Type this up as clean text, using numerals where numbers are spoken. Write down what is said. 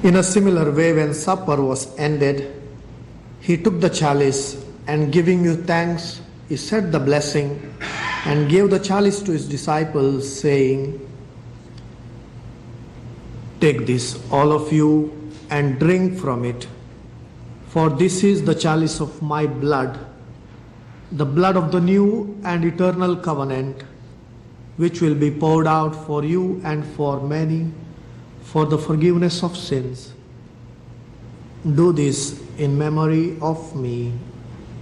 In a similar way, when supper was ended, he took the chalice, and giving you thanks, he said the blessing and gave the chalice to his disciples, saying, "Take this, all of you, and drink from it. For this is the chalice of my blood, the blood of the new and eternal covenant, which will be poured out for you and for many for the forgiveness of sins. Do this in memory of me."